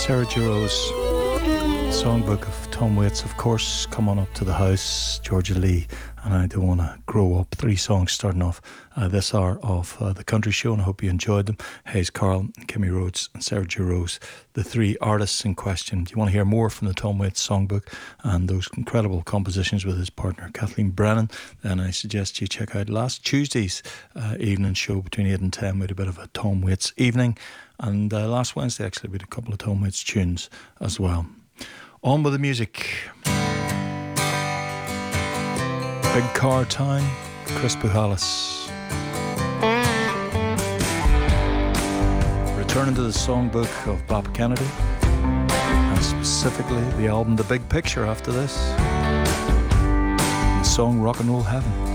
Sarah Giroux, songbook of Tom Waits, of course. Come on up to the house, Georgia Lee, and I Don't Want to Grow Up. 3 songs starting off this hour of the Country Show, and I hope you enjoyed them. Hayes Carl, Kimmy Rhodes and Sarah Giroux, the 3 artists in question. Do you want to hear more from the Tom Waits songbook and those incredible compositions with his partner Kathleen Brennan? Then I suggest you check out last Tuesday's evening show between 8 and 10. We had a bit of a Tom Waits evening, and last Wednesday actually we had a couple of Tom Waits tunes as well. On with the music. Big Car Town, Chris Pujalis. Returning to the songbook of Bob Kennedy, and specifically the album The Big Picture after this. The song Rock and Roll Heaven.